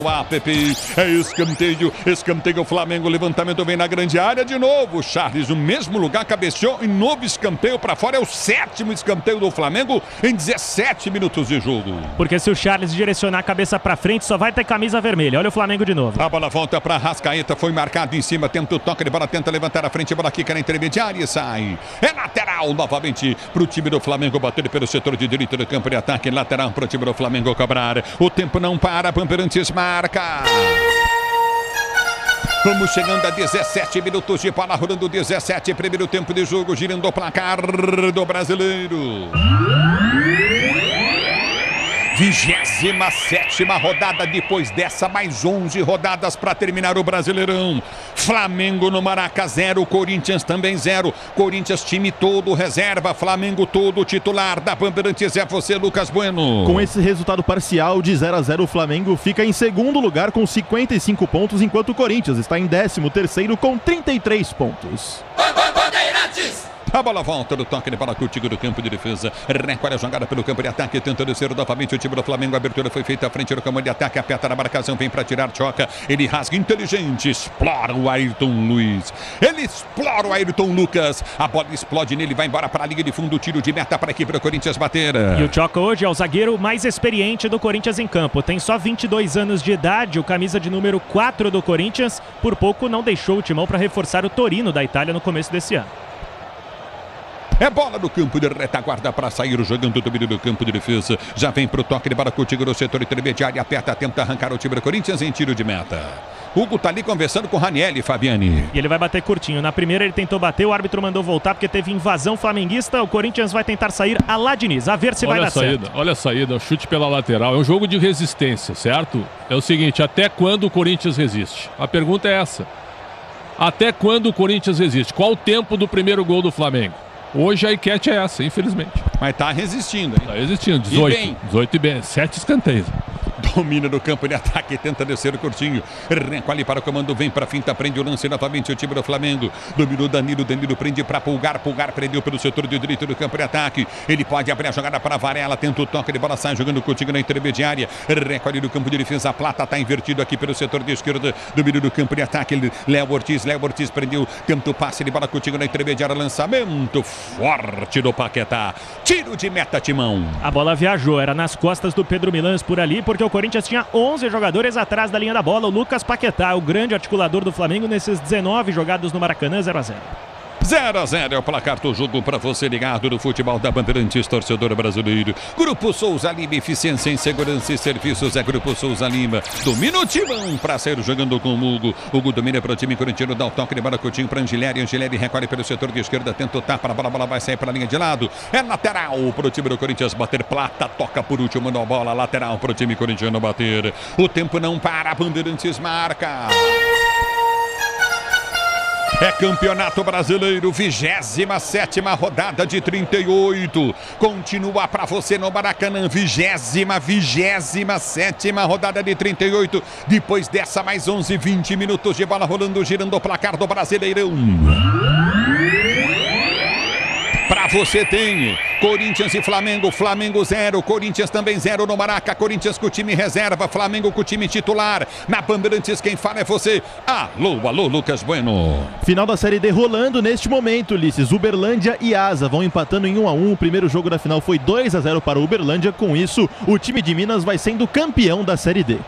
APP, é escanteio Flamengo, levantamento vem na grande área de novo, Charles no mesmo lugar, cabeceou e novo escanteio para fora, é o 7º escanteio do Flamengo em 17 minutos de jogo. Porque se o Charles direcionar a cabeça para frente, só vai ter camisa vermelha, olha o Flamengo de novo. A bola volta para Arrascaeta, foi marcado em cima, tenta o toque de bola, tenta levantar a frente, bola quica na intermediária e sai. É lateral novamente para o time do Flamengo, bater pelo setor de direita do campo de ataque, lateral para o time do Flamengo cobrar. O tempo não para, Bandeirantes marca. Vamos chegando a 17 minutos de bola rolando, 17, primeiro tempo de jogo, girando o placar do Brasileiro. 27ª rodada, depois dessa mais 11 rodadas para terminar o Brasileirão. Flamengo no Maraca 0, Corinthians também 0. Corinthians time todo reserva, Flamengo todo titular. Da Bandeirantes é você, Lucas Bueno. Com esse resultado parcial de 0-0, o Flamengo fica em segundo lugar com 55 pontos, enquanto o Corinthians está em 13º com 33 pontos. Bandeirantes! A bola volta do toque de bola contigo do campo de defesa. Recolhe a jogada pelo campo de ataque, tentando descer novamente o time do Flamengo. A abertura foi feita à frente do campo de ataque. Aperta na marcação, vem para tirar, choca. Ele rasga inteligente, explora o Ayrton Luiz. Ele explora o Ayrton Lucas. A bola explode nele, vai embora para a linha de fundo. Tiro de meta para a equipe do Corinthians bater. E o Choca hoje é o zagueiro mais experiente do Corinthians em campo. Tem só 22 anos de idade, o camisa de número 4 do Corinthians. Por pouco não deixou o timão para reforçar o Torino da Itália no começo desse ano. É bola no campo de retaguarda para sair jogando o domínio do campo de defesa. Já vem para o toque de bola contigo no setor intermediário. Aperta, tenta arrancar o time do Corinthians em tiro de meta. Hugo tá ali conversando com o Ranieri, Fabiani. E ele vai bater curtinho. Na primeira ele tentou bater, o árbitro mandou voltar porque teve invasão flamenguista. O Corinthians vai tentar sair a lá Diniz, a ver se vai dar certo. Olha a saída, o chute pela lateral. É um jogo de resistência, certo? É o seguinte, até quando o Corinthians resiste? A pergunta é essa. Até quando o Corinthians resiste? Qual o tempo do primeiro gol do Flamengo? Hoje a enquete é essa, infelizmente. Mas tá resistindo, hein? Tá resistindo, 18 e bem, 7 escanteios. Domina no campo de ataque, tenta descer o curtinho. Recolhe para o comando, vem para a finta, prende o lance novamente o time do Flamengo. Dominou Danilo prende para Pulgar prendeu pelo setor de direito do campo de ataque. Ele pode abrir a jogada para Varela, tenta o toque de bola, sai jogando contigo na intermediária. Recolhe no campo de defesa, a Plata está invertido aqui pelo setor de esquerda. Domínio do campo de ataque, Léo Ortiz prendeu, tenta o passe de bola contigo na intermediária, lançamento forte do Paquetá. Tiro de meta, Timão. A bola viajou, era nas costas do Pedro Milans por ali, porque o Corinthians tinha 11 jogadores atrás da linha da bola. O Lucas Paquetá, o grande articulador do Flamengo nesses 19 jogados no Maracanã, 0-0. 0-0 é o placar do jogo para você ligado no futebol da Bandeirantes, torcedor brasileiro. Grupo Souza Lima, eficiência em segurança e serviços é Grupo Souza Lima. Domina o timão para sair jogando com o Hugo. Hugo domina para o time corintiano, dá o toque de bola curtinho para Angileri. Angileri recolhe pelo setor de esquerda, tenta o tapa, a bola vai sair para a linha de lado. É lateral para o time do Corinthians bater. Plata toca por último na bola, lateral para o time corintiano bater. O tempo não para, Bandeirantes marca. É Campeonato Brasileiro, 27ª rodada de 38. Continua para você no Maracanã, 27ª rodada de 38. Depois dessa, mais 11, 20 minutos de bola rolando, girando o placar do Brasileirão. Pra você tem Corinthians e Flamengo, Flamengo 0, Corinthians também 0 no Maraca, Corinthians com o time reserva, Flamengo com o time titular. Na Bandeirantes quem fala é você. Alô, Lucas Bueno. Final da Série D rolando neste momento, Ulisses. Uberlândia e Asa vão empatando em 1-1. O primeiro jogo da final foi 2-0 para o Uberlândia. Com isso, o time de Minas vai sendo campeão da Série D.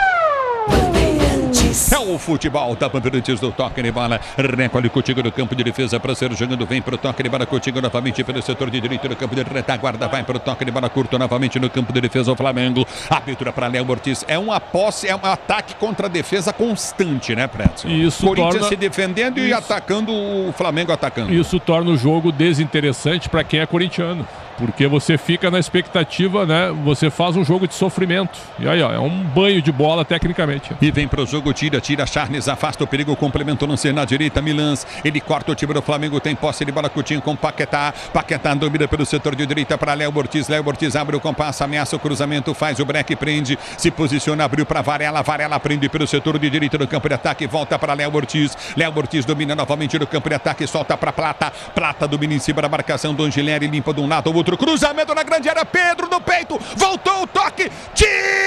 É o futebol da Bandeirantes do toque de bola. Recolhe contigo do campo de defesa para ser jogando. Vem para o toque de bola contigo novamente pelo setor de direito do campo de retaguarda. Vai para o toque de bola curto novamente no campo de defesa o Flamengo. Abertura para Léo Ortiz. É uma posse, é um ataque contra a defesa constante, né, Prédio? Isso Corinthians torna... se defendendo e atacando, o Flamengo atacando. Isso torna o jogo desinteressante para quem é corintiano. Porque você fica na expectativa, né? Você faz um jogo de sofrimento. E aí, ó, é um banho de bola tecnicamente. E vem pro jogo, tira, Charles, afasta o perigo, complementa o lance na direita, Milans. Ele corta o time do Flamengo, tem posse de bola curtinho com Paquetá. Paquetá domina pelo setor de direita para Léo Ortiz. Léo Ortiz abre o compasso, ameaça o cruzamento, faz o break, prende, se posiciona, abriu para Varela. Varela prende pelo setor de direita do campo de ataque, volta para Léo Ortiz. Léo Ortiz domina novamente no campo de ataque, solta para Plata. Plata domina em cima da marcação do Angileri, limpa de um lado ao outro. Cruzamento na grande área, Pedro no peito, voltou o toque, tiro!